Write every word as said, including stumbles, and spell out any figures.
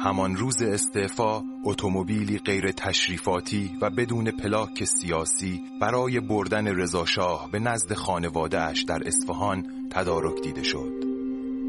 همان روز استعفا اتومبیلی غیر تشریفاتی و بدون پلاک سیاسی برای بردن رضا شاه به نزد خانواده‌اش در اصفهان تدارک دیده شد.